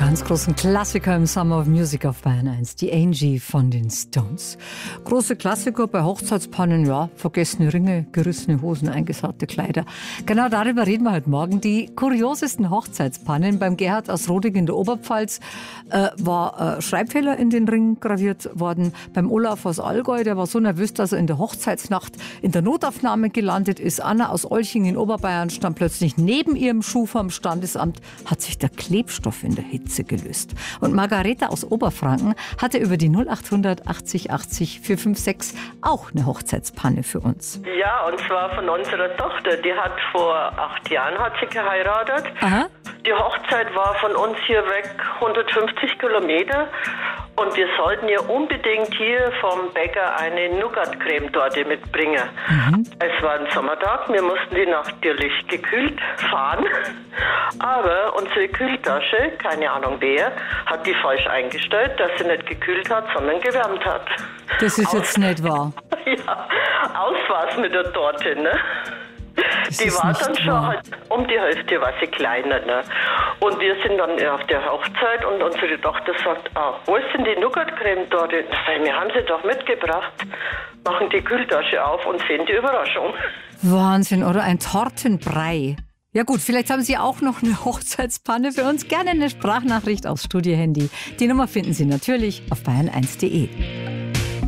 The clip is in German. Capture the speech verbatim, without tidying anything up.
Ganz großen Klassiker im Summer of Music auf Bayern eins, die Angie von den Stones. Große Klassiker bei Hochzeitspannen, ja, vergessene Ringe, gerissene Hosen, eingesaute Kleider. Genau darüber reden wir heute Morgen. Die kuriosesten Hochzeitspannen. Beim Gerhard aus Roding in der Oberpfalz äh, war äh, Schreibfehler in den Ring graviert worden. Beim Olaf aus Allgäu, der war so nervös, dass er in der Hochzeitsnacht in der Notaufnahme gelandet ist. Anna aus Olching in Oberbayern stand plötzlich neben ihrem Schuh vom Standesamt, hat sich der Klebstoff in der Hitze gelöst. Und Margareta aus Oberfranken hatte über die null acht hundert achtzig achtzig vier fünf sechs auch eine Hochzeitspanne für uns. Ja, und zwar von unserer Tochter. Die hat vor acht Jahren hat sie geheiratet. Aha. Die Hochzeit war von uns hier weg hundertfünfzig Kilometer. Und wir sollten ihr unbedingt hier vom Bäcker eine Nougat-Creme-Torte mitbringen. Mhm. Es war ein Sommertag, wir mussten die natürlich gekühlt fahren. Aber unsere Kühltasche, keine Ahnung wer, hat die falsch eingestellt, dass sie nicht gekühlt hat, sondern gewärmt hat. Das ist Aus- jetzt nicht wahr. Ja, aus war's mit der Torte, ne? Das Die ist war nicht dann schon wahr. halt um die Hälfte war sie kleiner, ne? Und wir sind dann auf der Hochzeit und unsere Tochter sagt, ah, wo ist denn die Nougat-Creme dort? Wir haben sie doch mitgebracht. Machen die Kühltasche auf und sehen die Überraschung. Wahnsinn, oder ein Tortenbrei. Ja gut, vielleicht haben Sie auch noch eine Hochzeitspanne für uns. Gerne eine Sprachnachricht aufs Studiohandy. Die Nummer finden Sie natürlich auf bayern eins punkt de.